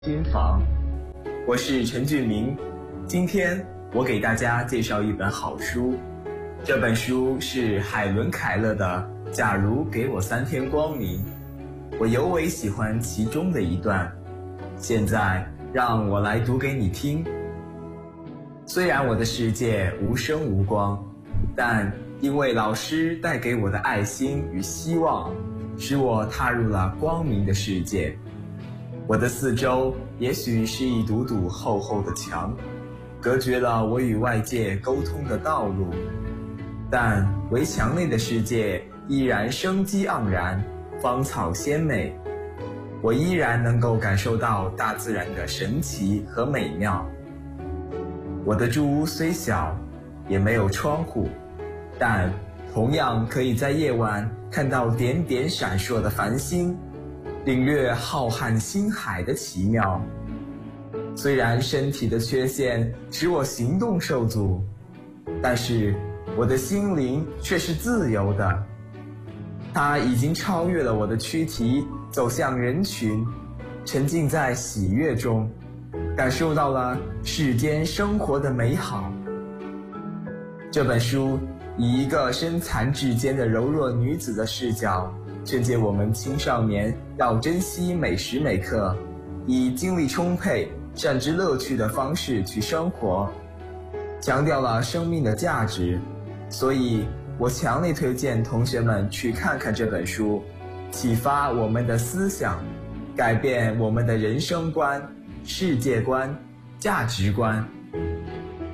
新房，我是陈俊明。今天我给大家介绍一本好书，这本书是海伦·凯勒的《假如给我3天光明》，我尤为喜欢其中的一段，现在让我来读给你听。虽然我的世界无声无光，但因为老师带给我的爱心与希望，使我踏入了光明的世界。我的四周也许是一堵堵厚厚的墙，隔绝了我与外界沟通的道路，但围墙内的世界依然生机盎然，芳草鲜美。我依然能够感受到大自然的神奇和美妙。我的住屋虽小，也没有窗户，但同样可以在夜晚看到点点闪烁的繁星，领略浩瀚星海的奇妙。虽然身体的缺陷使我行动受阻，但是我的心灵却是自由的。它已经超越了我的躯体，走向人群，沉浸在喜悦中，感受到了世间生活的美好。这本书以一个身残志坚的柔弱女子的视角，劝诫我们青少年要珍惜每时每刻，以精力充沛、善知乐趣的方式去生活，强调了生命的价值。所以我强烈推荐同学们去看看这本书，启发我们的思想，改变我们的人生观、世界观、价值观。